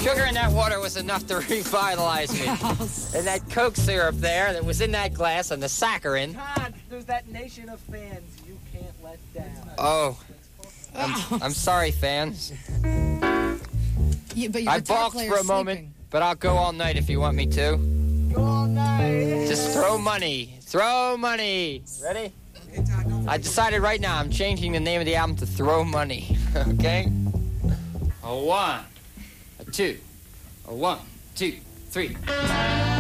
sugar in that water was enough to revitalize me. And that Coke syrup there that was in that glass and the saccharin. Todd, there's that nation of fans you can't let down. Oh, I'm sorry, fans. Yeah, but your I guitar balked player's for a moment, sleeping. but I'll go all night if you want me to. Go all night. Just throw money. Throw money. Ready? I decided right now I'm changing the name of the album to Throw Money. Okay? A 1, a 2, a 1, 2, 3.